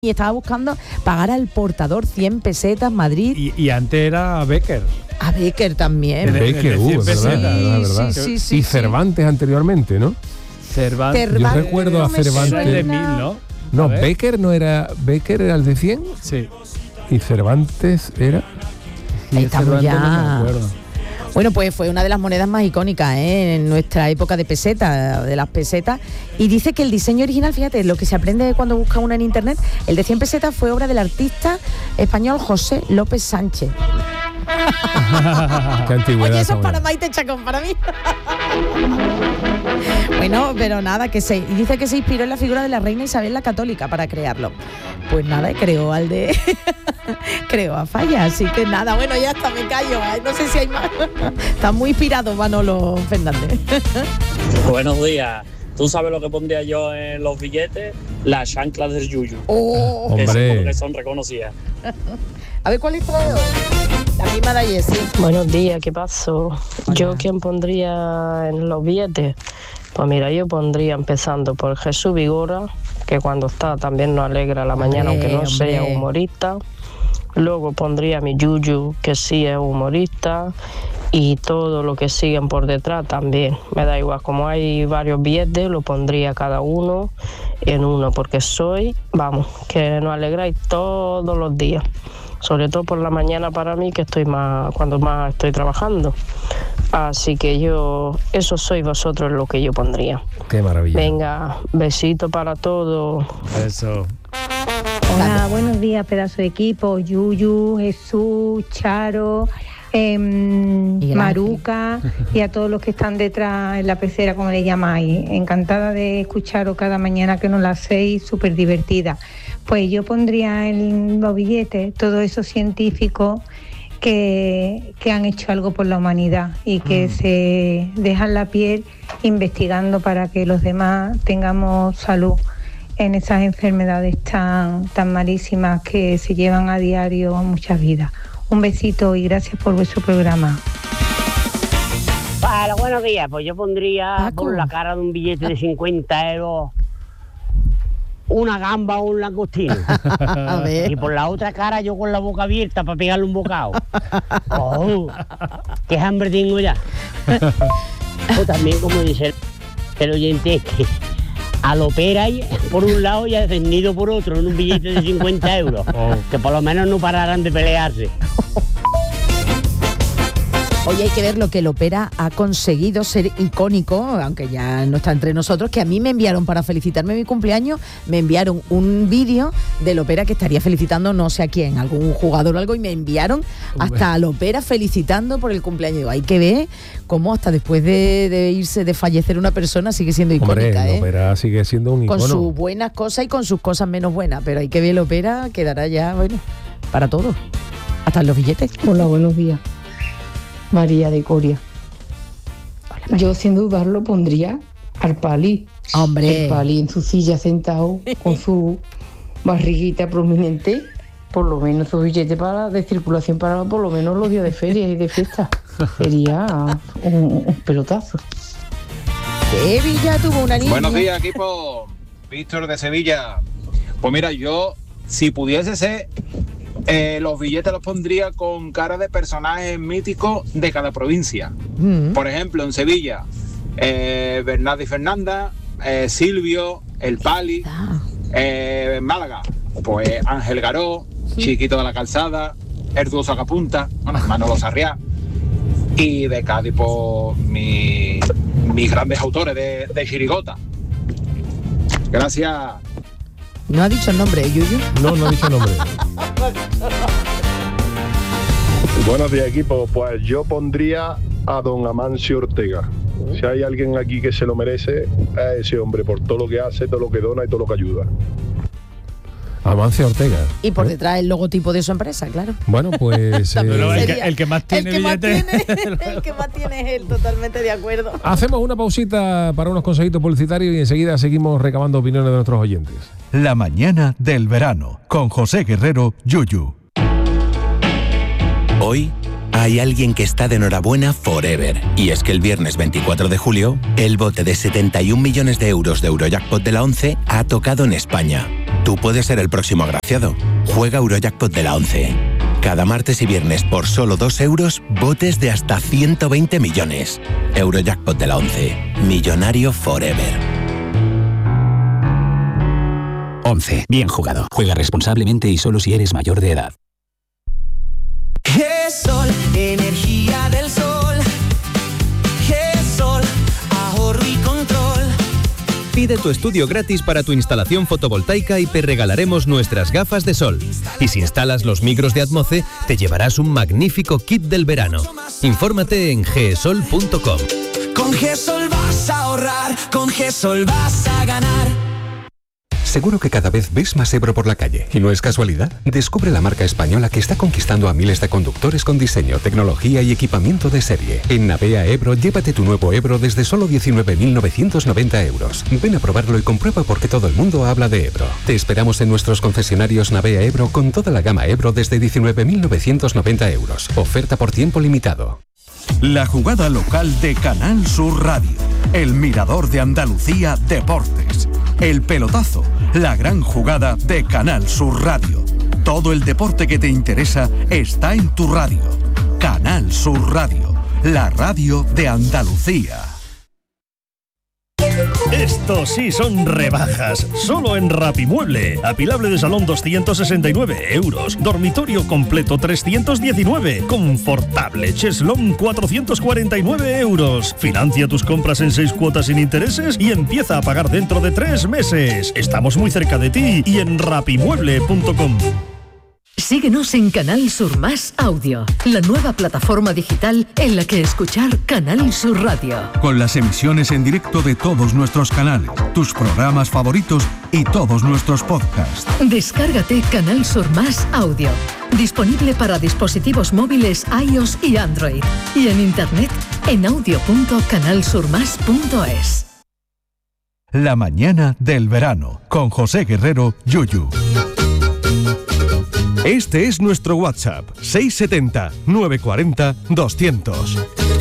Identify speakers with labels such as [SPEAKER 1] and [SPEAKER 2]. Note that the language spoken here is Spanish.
[SPEAKER 1] y estaba buscando pagar al portador 100 pesetas Madrid.
[SPEAKER 2] Y antes era Becker.
[SPEAKER 1] A Becker también.
[SPEAKER 3] Becker, es verdad.
[SPEAKER 1] Sí,
[SPEAKER 3] y Cervantes anteriormente, ¿no?
[SPEAKER 2] Cervantes.
[SPEAKER 3] Yo recuerdo a Cervantes.
[SPEAKER 2] Era el de 1000, ¿no?
[SPEAKER 3] No, Becker no era. Becker era el de 100.
[SPEAKER 2] Sí.
[SPEAKER 3] Y Cervantes era.
[SPEAKER 1] Ahí estamos ya.
[SPEAKER 2] No me acuerdo.
[SPEAKER 1] Bueno, pues fue una de las monedas más icónicas en nuestra época de peseta, de las pesetas. Y dice que el diseño original, fíjate, lo que se aprende cuando busca uno en internet, el de 100 pesetas fue obra del artista español José López Sánchez.
[SPEAKER 3] Qué antigüedad.
[SPEAKER 1] Oye, eso es para Maite Chacón, para mí. Bueno, pero nada, y dice que se inspiró en la figura de la reina Isabel la Católica para crearlo. Pues nada, creó creó a Falla, así que nada, bueno, ya está, me callo. Ay, no sé si hay más. Está muy inspirado Manolo Fernández.
[SPEAKER 4] Buenos días. ¿Tú sabes lo que pondría yo en los billetes? Las chanclas del Yuyu.
[SPEAKER 1] ¡Oh!
[SPEAKER 4] Que
[SPEAKER 3] hombre,
[SPEAKER 4] porque son reconocidas.
[SPEAKER 1] A ver, ¿cuál es trae hoy? La misma de ayer, sí.
[SPEAKER 5] Buenos días, ¿qué pasó? Hola. ¿Yo quién pondría en los billetes? Pues mira, yo pondría empezando por Jesús Vigora, que cuando está también nos alegra la mañana, aunque no sea humorista. Luego pondría a mi Yuyu, que sí es humorista, y todo lo que siguen por detrás también. Me da igual, como hay varios billetes, lo pondría cada uno en uno, porque que nos alegráis todos los días. Sobre todo por la mañana para mí, que cuando más estoy trabajando. Así que eso sois vosotros lo que yo pondría.
[SPEAKER 3] Qué maravilla.
[SPEAKER 5] Venga, besito para todos.
[SPEAKER 2] Eso.
[SPEAKER 6] Hola, buenos días, pedazo de equipo. Yuyu, Jesús, Charo, Maruca y a todos los que están detrás en la pecera, como le llamáis. Encantada de escucharos cada mañana, que nos la hacéis súper divertida. Pues yo pondría en los billetes todos esos científicos que han hecho algo por la humanidad y que se dejan la piel investigando para que los demás tengamos salud en esas enfermedades tan malísimas que se llevan a diario muchas vidas. Un besito y gracias por vuestro programa.
[SPEAKER 7] Para buenos días, pues yo pondría por la cara de un billete de 50 euros una gamba o un langostino.
[SPEAKER 1] A ver.
[SPEAKER 7] Y por la otra cara yo con la boca abierta para pegarle un bocado. ¡Oh! ¡Qué hambre tengo ya! O también, como dice el oyente, es que al opera por un lado y al desnido por otro en un billete de 50 euros. Que por lo menos no pararán de pelearse.
[SPEAKER 1] Oye, hay que ver lo que el Opera ha conseguido ser icónico, aunque ya no está entre nosotros, que a mí me enviaron para felicitarme mi cumpleaños, me enviaron un vídeo del Opera que estaría felicitando no sé a quién, algún jugador o algo, y me enviaron hasta al Opera felicitando por el cumpleaños. Digo, hay que ver cómo hasta después de fallecer una persona sigue siendo icónica.
[SPEAKER 3] Hombre, el Opera sigue siendo un icono.
[SPEAKER 1] Con sus buenas cosas y con sus cosas menos buenas, pero hay que ver el Opera, quedará ya, bueno, para todos, hasta en los billetes.
[SPEAKER 8] Hola, buenos días. María de Coria.
[SPEAKER 1] Hola,
[SPEAKER 8] yo sin dudarlo pondría al Pali.
[SPEAKER 1] Hombre.
[SPEAKER 8] El Pali en su silla sentado con su barriguita prominente, por lo menos su billete de circulación para por lo menos los días de feria y de fiesta. Sería un pelotazo.
[SPEAKER 1] Sevilla tuvo una niña.
[SPEAKER 9] Buenos días, equipo. Víctor de Sevilla. Pues mira, yo, si pudiese ser, los billetes los pondría con cara de personajes míticos de cada provincia. Por ejemplo, en Sevilla, Bernardo y Fernanda, Silvio, el Pali. En Málaga, pues Ángel Garó, Chiquito de la Calzada, Erduo Sacapunta, Manolo Sarriá. Y de Cádiz, pues mis grandes autores de chirigota. Gracias.
[SPEAKER 1] No ha dicho el nombre, Yuyu.
[SPEAKER 3] No ha dicho el nombre.
[SPEAKER 10] Buenos días, equipo. Pues yo pondría a don Amancio Ortega. Si hay alguien aquí que se lo merece, es ese hombre, por todo lo que hace, todo lo que dona y todo lo que ayuda.
[SPEAKER 3] Amancio Ortega.
[SPEAKER 1] Y por detrás el logotipo de su empresa, claro.
[SPEAKER 3] Bueno, pues...
[SPEAKER 2] el que más tiene billetes.
[SPEAKER 1] El que más tiene es él, totalmente de acuerdo.
[SPEAKER 3] Hacemos una pausita para unos consejitos publicitarios y enseguida seguimos recabando opiniones de nuestros oyentes.
[SPEAKER 11] La mañana del verano, con José Guerrero, Yuyu.
[SPEAKER 12] Hoy hay alguien que está de enhorabuena forever. Y es que el viernes 24 de julio, el bote de 71 millones de euros de Eurojackpot de la 11 ha tocado en España. Tú puedes ser el próximo agraciado. Juega Eurojackpot de la 11. Cada martes y viernes por solo 2 euros, botes de hasta 120 millones. Eurojackpot de la 11. Millonario forever.
[SPEAKER 13] 11. Bien jugado. Juega responsablemente y solo si eres mayor de edad.
[SPEAKER 14] GESOL, energía del sol. GESOL, ahorro y control.
[SPEAKER 15] Pide tu estudio gratis para tu instalación fotovoltaica y te regalaremos nuestras gafas de sol. Y si instalas los micros de Atmoce, te llevarás un magnífico kit del verano. Infórmate en gesol.com.
[SPEAKER 14] Con GESOL vas a ahorrar, con GESOL vas a ganar.
[SPEAKER 16] Seguro que cada vez ves más Ebro por la calle, y no es casualidad. Descubre la marca española que está conquistando a miles de conductores con diseño, tecnología y equipamiento de serie. En Navea Ebro, llévate tu nuevo Ebro desde solo 19.990 euros. Ven a probarlo y comprueba por qué todo el mundo habla de Ebro. Te esperamos en nuestros concesionarios Navea Ebro con toda la gama Ebro desde 19.990 euros. Oferta por tiempo limitado.
[SPEAKER 11] La jugada local de Canal Sur Radio. El Mirador de Andalucía Deportes. El pelotazo. La gran jugada de Canal Sur Radio. Todo el deporte que te interesa está en tu radio. Canal Sur Radio. La radio de Andalucía.
[SPEAKER 17] Estos sí son rebajas, solo en Rapimueble. Apilable de salón 269 euros, dormitorio completo 319, confortable cheslón 449 euros. Financia tus compras en 6 cuotas sin intereses y empieza a pagar dentro de 3 meses. Estamos muy cerca de ti y en rapimueble.com.
[SPEAKER 18] Síguenos en Canal Sur Más Audio, la nueva plataforma digital en la que escuchar Canal Sur Radio.
[SPEAKER 11] Con las emisiones en directo de todos nuestros canales, tus programas favoritos y todos nuestros podcasts.
[SPEAKER 18] Descárgate Canal Sur Más Audio, disponible para dispositivos móviles iOS y Android, y en internet en audio.canalsurmas.es.
[SPEAKER 11] La mañana del verano, con José Guerrero, Yuyu.
[SPEAKER 19] Este es nuestro WhatsApp, 670 940 200.